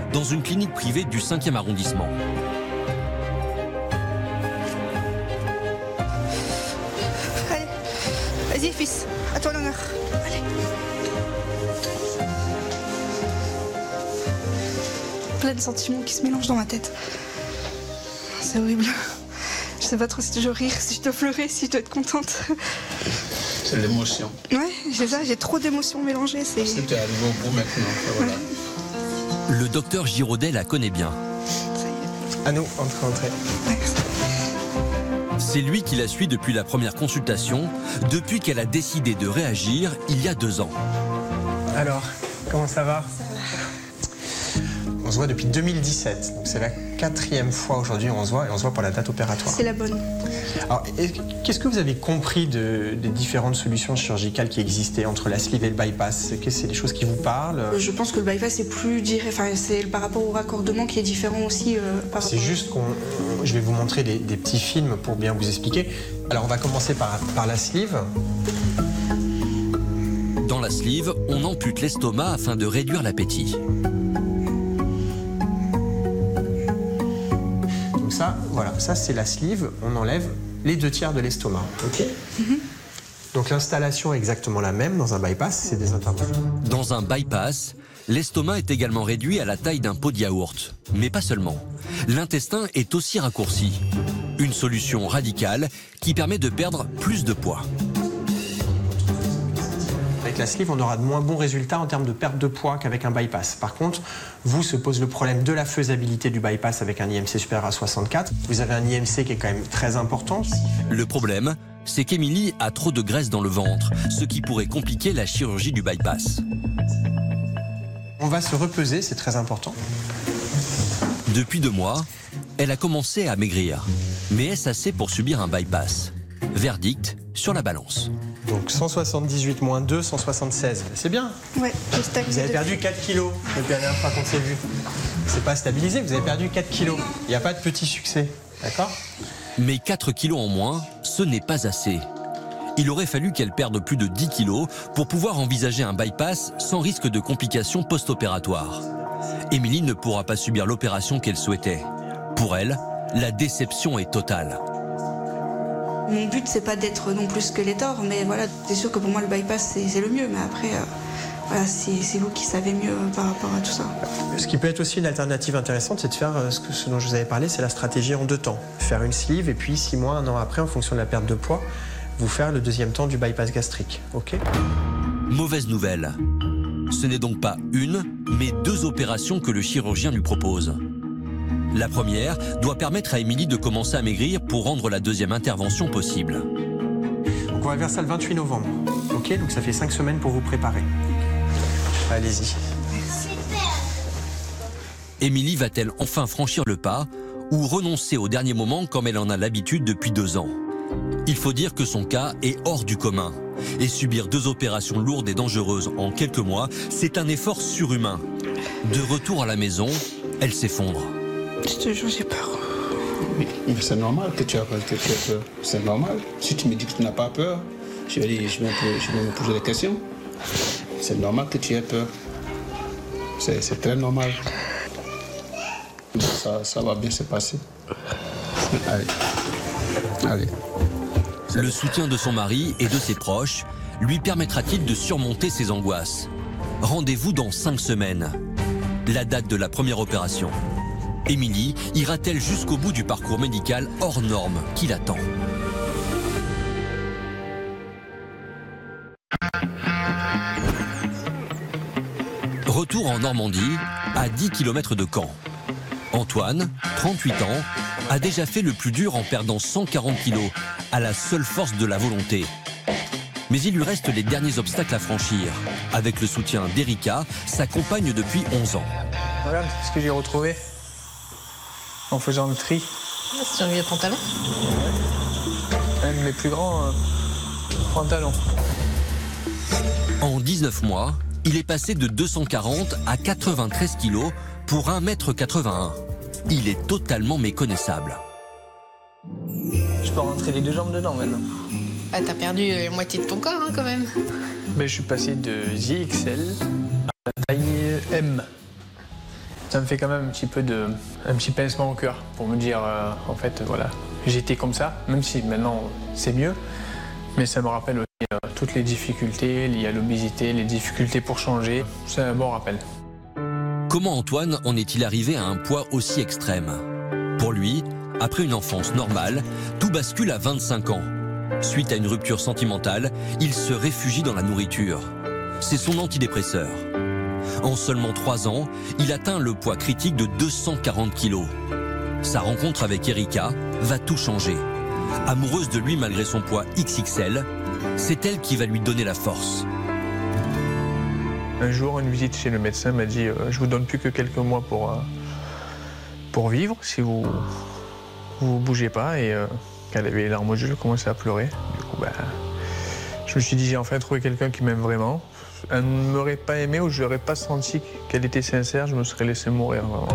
dans une clinique privée du 5e arrondissement. Allez, vas-y fils, à toi l'honneur. Allez. Plein de sentiments qui se mélangent dans ma tête. C'est horrible. Je sais pas trop si je dois rire, si je dois pleurer, si je dois être contente. C'est l'émotion. Ouais, j'ai ça, j'ai trop d'émotions mélangées. C'était arrivé au bout maintenant. Voilà. Le docteur Giraudet la connaît bien. Ça y est. À nous, entrez. Ouais. C'est lui qui la suit depuis la première consultation, depuis qu'elle a décidé de réagir il y a 2 ans. Alors, comment ça va? On se voit depuis 2017, donc c'est la 4e fois aujourd'hui on se voit, et on se voit pour la date opératoire. C'est la bonne. Alors, qu'est-ce que vous avez compris des différentes solutions chirurgicales qui existaient entre la sleeve et le bypass? Est-ce que c'est des choses qui vous parlent? Je pense que le bypass est plus direct, enfin c'est par rapport au raccordement qui est différent aussi. C'est juste je vais vous montrer des petits films pour bien vous expliquer. Alors on va commencer par la sleeve. Dans la sleeve, on ampute l'estomac afin de réduire l'appétit. Donc ça, voilà, ça c'est la sleeve, on enlève les 2/3 de l'estomac. Ok. Donc l'installation est exactement la même dans un bypass, c'est des interventions. Dans un bypass, l'estomac est également réduit à la taille d'un pot de yaourt. Mais pas seulement. L'intestin est aussi raccourci. Une solution radicale qui permet de perdre plus de poids. Avec la sleeve, on aura de moins bons résultats en termes de perte de poids qu'avec un bypass. Par contre, vous se pose le problème de la faisabilité du bypass avec un IMC supérieur à 64. Vous avez un IMC qui est quand même très important. Le problème, c'est qu'Émilie a trop de graisse dans le ventre, ce qui pourrait compliquer la chirurgie du bypass. On va se repeser, c'est très important. Depuis 2 mois, elle a commencé à maigrir. Mais est-ce assez pour subir un bypass? Verdict sur la balance. Donc 178 moins 2, 176. C'est bien. Ouais, je stagne. Vous avez perdu 4 kilos depuis la dernière fois qu'on s'est vu. C'est pas stabilisé, vous avez perdu 4 kilos. Il n'y a pas de petit succès, d'accord? Mais 4 kilos en moins, ce n'est pas assez. Il aurait fallu qu'elle perde plus de 10 kilos pour pouvoir envisager un bypass sans risque de complications post-opératoires. Émilie ne pourra pas subir l'opération qu'elle souhaitait. Pour elle, la déception est totale. Mon but, c'est pas d'être non plus squelettor, mais voilà, c'est sûr que pour moi, le bypass, c'est le mieux. Mais après, voilà, c'est vous qui savez mieux par rapport à tout ça. Ce qui peut être aussi une alternative intéressante, c'est de faire ce dont je vous avais parlé, c'est la stratégie en 2 temps. Faire une sleeve et puis 6 mois, 1 an après, en fonction de la perte de poids, vous faire le 2e temps du bypass gastrique. Ok? Mauvaise nouvelle. Ce n'est donc pas une, mais 2 opérations que le chirurgien lui propose. La première doit permettre à Émilie de commencer à maigrir pour rendre la 2e intervention possible. Donc on va vers ça le 28 novembre. Ok? Donc ça fait 5 semaines pour vous préparer. Allez-y. Émilie va-t-elle enfin franchir le pas ou renoncer au dernier moment comme elle en a l'habitude depuis 2 ans? Il faut dire que son cas est hors du commun. Et subir 2 opérations lourdes et dangereuses en quelques mois, c'est un effort surhumain. De retour à la maison, elle s'effondre. Je te jure, j'ai peur. Mais c'est normal que tu aies peur. C'est normal. Si tu me dis que tu n'as pas peur, je vais me poser des questions. C'est normal que tu aies peur. C'est très normal. Ça va bien se passer. Allez. Le soutien de son mari et de ses proches lui permettra-t-il de surmonter ses angoisses? Rendez-vous dans 5 semaines. La date de la première opération. Émilie ira-t-elle jusqu'au bout du parcours médical hors norme qui l'attend? Retour en Normandie, à 10 km de Caen. Antoine, 38 ans, a déjà fait le plus dur en perdant 140 kilos, à la seule force de la volonté. Mais il lui reste les derniers obstacles à franchir, avec le soutien d'Erika, sa compagne depuis 11 ans. Voilà ce que j'ai retrouvé en faisant le tri. C'est un vieux pantalon. Un de mes plus grands pantalons. En 19 mois, il est passé de 240 à 93 kilos pour 1,81 m. Il est totalement méconnaissable. Je peux rentrer les 2 jambes dedans maintenant. Ah, t'as perdu la moitié de ton corps, hein, quand même. Mais je suis passé de JXL à la taille M. Ça me fait quand même un petit pincement au cœur pour me dire, en fait, voilà, j'étais comme ça, même si maintenant c'est mieux, mais ça me rappelle aussi toutes les difficultés liées à l'obésité, les difficultés pour changer. C'est un bon rappel. Comment Antoine en est-il arrivé à un poids aussi extrême? Pour lui, après une enfance normale, tout bascule à 25 ans. Suite à une rupture sentimentale, il se réfugie dans la nourriture. C'est son antidépresseur. En seulement 3 ans, il atteint le poids critique de 240 kilos. Sa rencontre avec Erika va tout changer. Amoureuse de lui malgré son poids XXL, c'est elle qui va lui donner la force. Un jour, une visite chez le médecin m'a dit je vous donne plus que quelques mois pour vivre si vous bougez pas. Et elle avait les larmes aux yeux, elle commençait à pleurer. Du coup, je me suis dit j'ai enfin trouvé quelqu'un qui m'aime vraiment. Elle ne m'aurait pas aimé ou je n'aurais pas senti qu'elle était sincère, je me serais laissé mourir vraiment.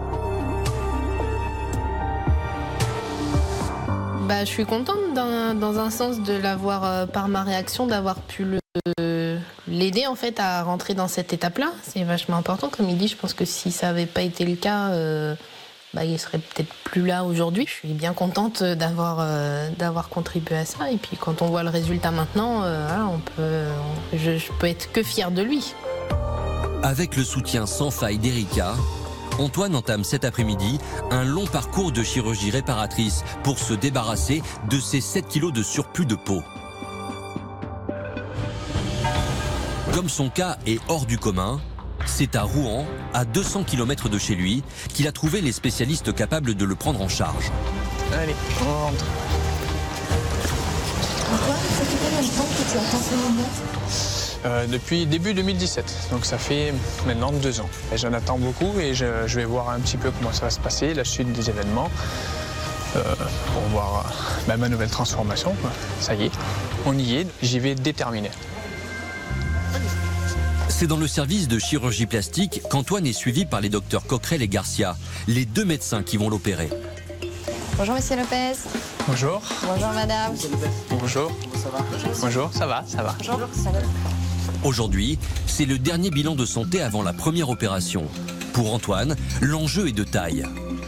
Je suis contente dans un sens de l'avoir, par ma réaction, d'avoir pu l'aider en fait à rentrer dans cette étape-là. C'est vachement important, comme il dit. Je pense que si ça n'avait pas été le cas, il serait peut-être plus là aujourd'hui. Je suis bien contente d'avoir contribué à ça. Et puis quand on voit le résultat maintenant, je peux être que fière de lui. Avec le soutien sans faille d'Erika, Antoine entame cet après-midi un long parcours de chirurgie réparatrice pour se débarrasser de ses 7 kilos de surplus de peau. Comme son cas est hors du commun, c'est à Rouen, à 200 km de chez lui, qu'il a trouvé les spécialistes capables de le prendre en charge. Allez, on rentre. Antoine, ça fait combien de temps que tu attends ce moment ? Depuis début 2017, donc ça fait maintenant 2 ans. J'en attends beaucoup et je vais voir un petit peu comment ça va se passer, la suite des événements, pour voir ma nouvelle transformation. Ça y est, on y est, j'y vais déterminé. C'est dans le service de chirurgie plastique qu'Antoine est suivi par les docteurs Coquerel et Garcia, les 2 médecins qui vont l'opérer. Bonjour Monsieur Lopez. Bonjour. Bonjour Madame. Bonjour. Ça va ? Bonjour, ça va. Bonjour, ça va. Aujourd'hui, c'est le dernier bilan de santé avant la première opération. Pour Antoine, l'enjeu est de taille.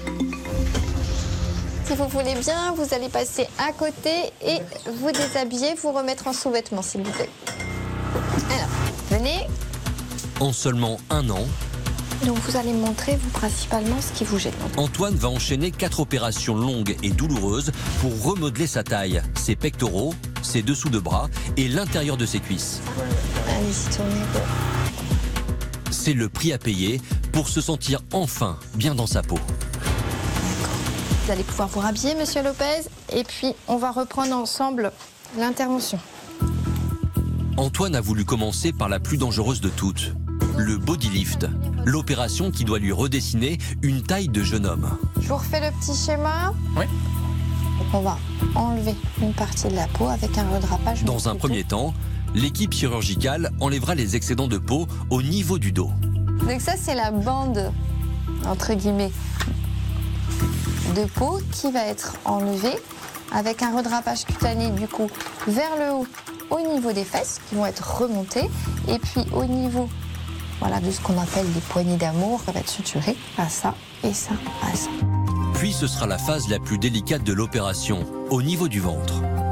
Si vous voulez bien, vous allez passer à côté et vous déshabiller, vous remettre en sous-vêtements, s'il vous plaît. Alors, venez. En seulement 1 an, Donc vous allez me montrer, vous, principalement, ce qui vous gêne. Antoine va enchaîner 4 opérations longues et douloureuses pour remodeler sa taille, ses pectoraux, ses dessous de bras et l'intérieur de ses cuisses. Allez-y, tournez. C'est le prix à payer pour se sentir enfin bien dans sa peau. Vous allez pouvoir vous rhabiller, Monsieur Lopez, et puis on va reprendre ensemble l'intervention. Antoine a voulu commencer par la plus dangereuse de toutes, le body lift, l'opération qui doit lui redessiner une taille de jeune homme. Je vous refais le petit schéma. Oui. On va enlever une partie de la peau avec un redrapage. Dans un premier temps, l'équipe chirurgicale enlèvera les excédents de peau au niveau du dos. Donc ça, c'est la bande, entre guillemets, de peau qui va être enlevée avec un redrapage cutané, du coup, vers le haut, au niveau des fesses, qui vont être remontées, et puis au niveau, voilà, de ce qu'on appelle les poignées d'amour, ça va être suturé à ça, et ça, à ça. Puis ce sera la phase la plus délicate de l'opération, au niveau du ventre.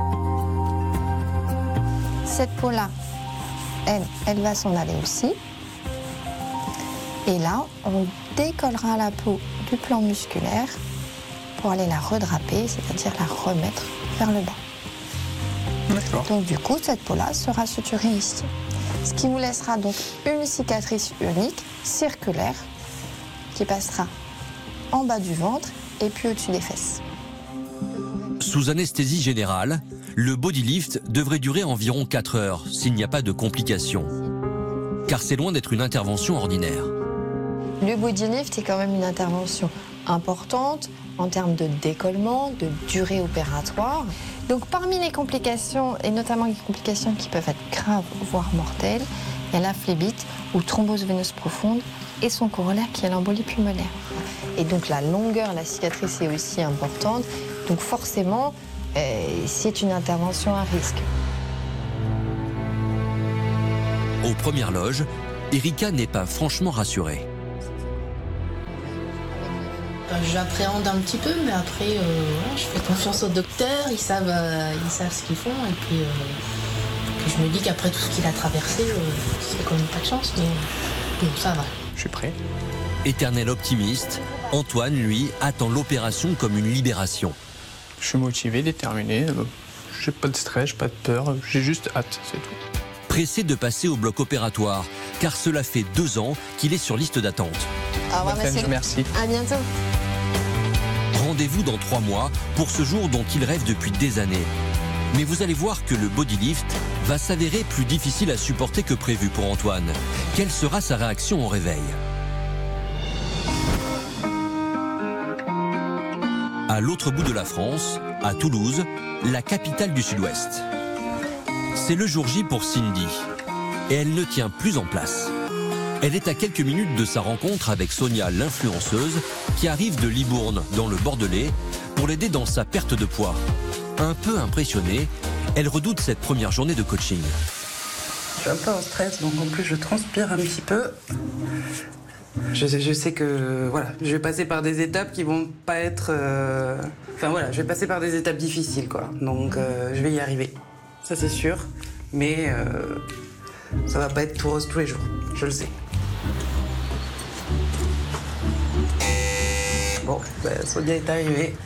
Cette peau-là, elle va s'en aller aussi. Et là, on décollera la peau du plan musculaire pour aller la redraper, c'est-à-dire la remettre vers le bas. D'accord. Donc du coup, cette peau-là sera suturée ici. Ce qui vous laissera donc une cicatrice unique, circulaire, qui passera en bas du ventre et puis au-dessus des fesses. Sous anesthésie générale, le body lift devrait durer environ 4 heures s'il n'y a pas de complications. Car c'est loin d'être une intervention ordinaire. Le body lift est quand même une intervention importante en termes de décollement, de durée opératoire. Donc parmi les complications, et notamment les complications qui peuvent être graves, voire mortelles, il y a la phlébite ou thrombose veineuse profonde et son corollaire qui est l'embolie pulmonaire. Et donc la longueur, la cicatrice est aussi importante. Donc forcément, c'est une intervention à risque. Aux premières loges, Erika n'est pas franchement rassurée. J'appréhende un petit peu, mais après, je fais confiance aux docteurs, ils savent ce qu'ils font, et puis je me dis qu'après tout ce qu'il a traversé, c'est quand même pas de chance, mais bon, ça va. Je suis prêt. Éternel optimiste, Antoine, lui, attend l'opération comme une libération. Je suis motivé, déterminé. J'ai pas de stress, j'ai pas de peur. J'ai juste hâte, c'est tout. Pressé de passer au bloc opératoire, car cela fait 2 ans qu'il est sur liste d'attente. Au revoir, monsieur. Merci. À bientôt. Rendez-vous dans 3 mois pour ce jour dont il rêve depuis des années. Mais vous allez voir que le bodylift va s'avérer plus difficile à supporter que prévu pour Antoine. Quelle sera sa réaction au réveil ? À l'autre bout de la France, à Toulouse, la capitale du Sud-Ouest. C'est le jour J pour Cindy. Et elle ne tient plus en place. Elle est à quelques minutes de sa rencontre avec Sonia, l'influenceuse, qui arrive de Libourne, dans le Bordelais, pour l'aider dans sa perte de poids. Un peu impressionnée, elle redoute cette première journée de coaching. Je suis un peu en stress, donc en plus je transpire un petit peu. Je sais que voilà, je vais passer par des étapes qui vont pas être... Enfin voilà, je vais passer par des étapes difficiles, quoi. Donc je vais y arriver, ça c'est sûr. Mais ça va pas être tout rose tous les jours, je le sais. Bon, Sonia est arrivée.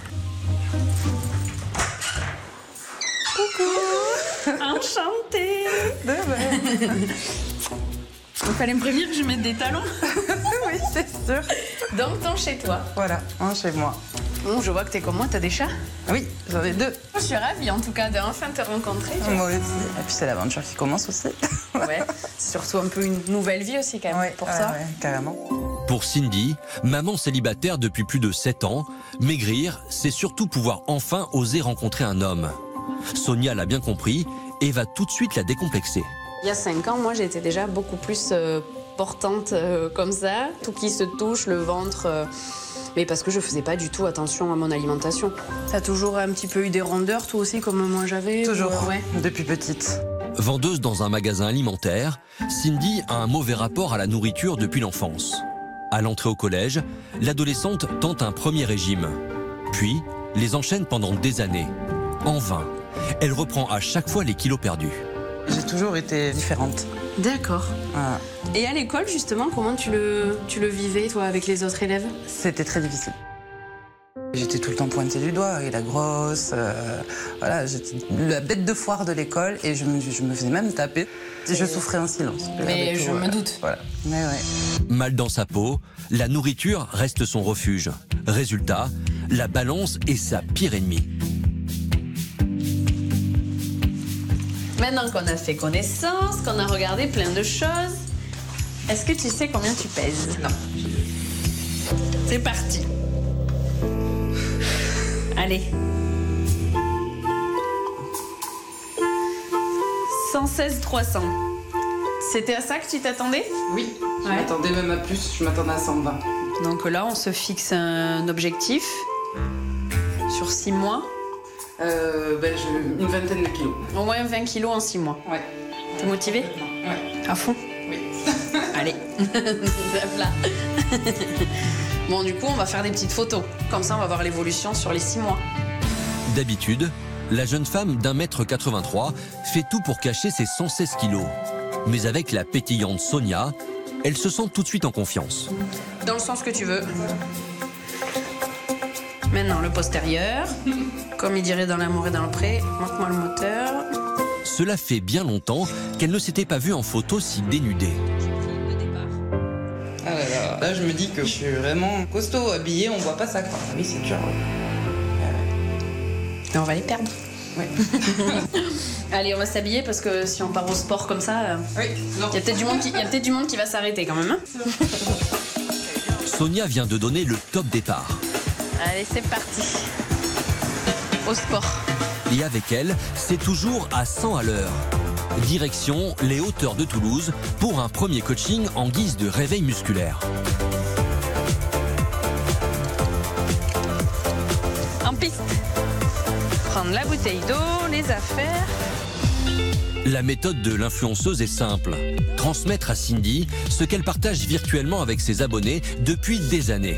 Enchantée. De même. Il fallait me prévenir que je mette des talons. Oui, c'est sûr. Donc, ton chez toi. Voilà, un chez moi. Bon, je vois que t'es comme moi, t'as des chats. Oui, j'en ai 2. Je suis ravie, en tout cas, d'enfin te rencontrer. Moi aussi. Et puis c'est l'aventure qui commence aussi. Ouais, c'est surtout un peu une nouvelle vie aussi, quand même, Ouais, pour ça. Ouais, carrément. Pour Cindy, maman célibataire depuis plus de 7 ans, maigrir, c'est surtout pouvoir enfin oser rencontrer un homme. Sonia l'a bien compris et va tout de suite la décomplexer. Il y a 5 ans, moi, j'étais déjà beaucoup plus portante comme ça. Tout qui se touche, le ventre... mais parce que je faisais pas du tout attention à mon alimentation. T'as toujours un petit peu eu des rondeurs, toi aussi, comme moi j'avais? Toujours, ouais. Depuis petite. Vendeuse dans un magasin alimentaire, Cindy a un mauvais rapport à la nourriture depuis l'enfance. À l'entrée au collège, l'adolescente tente un premier régime. Puis, les enchaîne pendant des années. En vain. Elle reprend à chaque fois les kilos perdus. J'ai toujours été différente. D'accord. Voilà. Et à l'école, justement, comment tu le vivais, toi, avec les autres élèves? C'était très difficile. J'étais tout le temps pointée du doigt, et la grosse, voilà, j'étais la bête de foire de l'école et je me faisais même taper. Je souffrais en silence. Mais je me doute. Voilà. Mais ouais. Mal dans sa peau, la nourriture reste son refuge. Résultat, la balance est sa pire ennemie. Maintenant qu'on a fait connaissance, qu'on a regardé plein de choses, est-ce que tu sais combien tu pèses? Non. C'est parti. Allez. 116 300. C'était à ça que tu t'attendais? Oui, je Ouais. m'attendais même à plus, je m'attendais à 120. Donc là, on se fixe un objectif sur 6 mois. Une vingtaine de kilos. Au moins 20 kilos en 6 mois. Ouais. T'es motivé? Ouais. À fond? Oui. Allez. Zap là. Bon, du coup, on va faire des petites photos. Comme ça, on va voir l'évolution sur les 6 mois. D'habitude, la jeune femme d'1,83 m fait tout pour cacher ses 116 kilos. Mais avec la pétillante Sonia, elle se sent tout de suite en confiance. Dans le sens que tu veux. Maintenant, le postérieur. Comme il dirait dans l'amour et dans le pré, montre-moi le moteur. Cela fait bien longtemps qu'elle ne s'était pas vue en photo si dénudée. Ah là, je me dis que je suis vraiment costaud, habillée, on voit pas ça, quoi. Oui, c'est dur. Et on va les perdre. Oui. Allez, on va s'habiller parce que si on part au sport comme ça, Oui, non. il y a peut-être du monde qui va s'arrêter quand même. Hein. Sonia vient de donner le top départ. Allez, c'est parti. Au sport. Et avec elle, c'est toujours à 100 à l'heure. Direction les hauteurs de Toulouse pour un premier coaching en guise de réveil musculaire. En piste. Prendre la bouteille d'eau, les affaires. La méthode de l'influenceuse est simple. Transmettre à Cindy ce qu'elle partage virtuellement avec ses abonnés depuis des années.